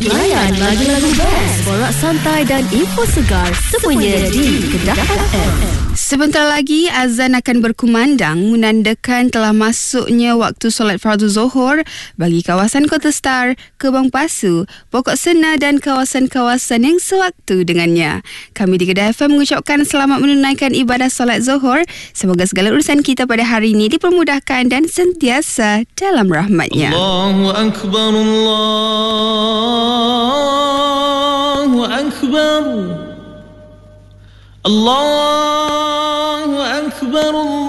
Layan lagu-lagu best, borak santai dan info segar semuanya di Kedah FM. Sebentar lagi azan akan berkumandang menandakan telah masuknya waktu solat fardu Zuhur bagi kawasan Kota Star, Kebang Pasu, Pokok Sena dan kawasan-kawasan yang sewaktu dengannya. Kami di Kedah FM mengucapkan selamat menunaikan ibadah solat Zuhur. Semoga segala urusan kita pada hari ini dipermudahkan dan sentiasa dalam rahmat-Nya. Allahu Akbar, Allahu Akbar, Allahu Akbar.